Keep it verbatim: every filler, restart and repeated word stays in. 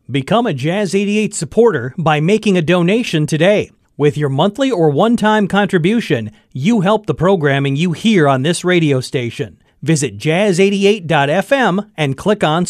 Become a Jazz eighty-eight supporter by making a donation today. With your monthly or one-time contribution, you help the programming you hear on this radio station. Visit jazz eighty-eight dot f m and click on